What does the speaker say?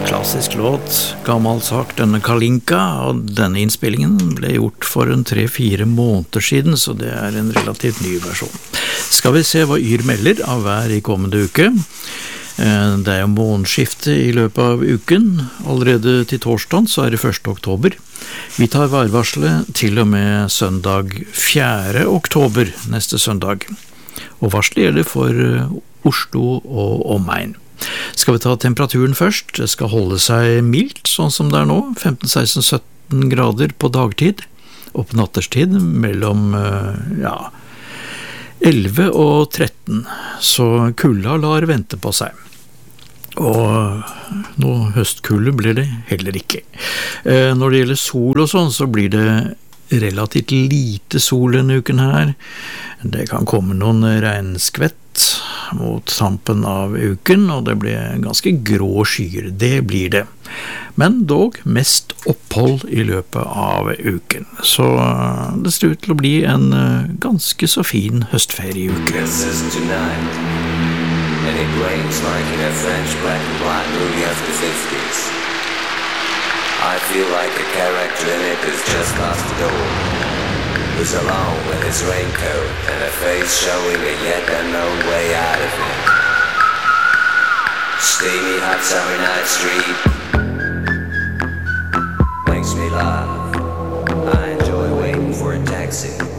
Klassisk låt, gammelt sagt, denne Kalinka, og denne innspillingen ble gjort for en 3-4 måneder siden, så det er en relativt ny versjon. Skal vi se hva Yr melder av vær i kommende uke. Det er jo måneskifte i løpet av uken. Allerede til torsdag så er det 1. oktober. Vi tar værvarselet til og med søndag 4. oktober, neste søndag. Og varselet gjelder for Oslo og omegn. Skal vi ta temperaturen først? Det skal holde seg mildt, sånn som det er nå, 15, 16, 17 grader på dagtid, og på natterstid mellom 11 og 13, så kulda lar vente på seg. Og noe høstkulde blir det heller ikke. Når det gjelder sol og sånn, så blir det relativt lite sol denne uken her. Det kan komme noen regnskvett mot tampen av uken, og det blir ganske grå skyer, det blir det. Men dog mest opphold i løpet av uken. Så det ser ut til å bli en ganske så fin høstferieuke. And it rains like in a French black and white movie of the 50s. I feel like a character in it who's just lost the door, who's alone with his raincoat and a face showing a yet unknown way out of it. Steamy hot summer night street makes me laugh. I enjoy waiting for a taxi.